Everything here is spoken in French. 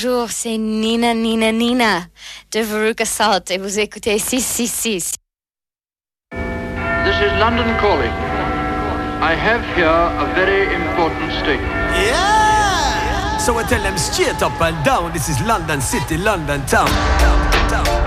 bonjour, c'est Nina de Veruca Salt et vous écoutez 666. This is London calling. I have here a very important statement. Yeah! So I tell them straight up and down, this is London City, London town.